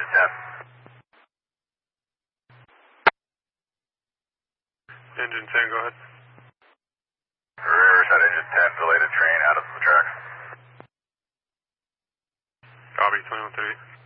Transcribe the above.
10. Engine 10, go ahead. Riverside engine 10, delayed a train out of the tracks. Copy, 2138.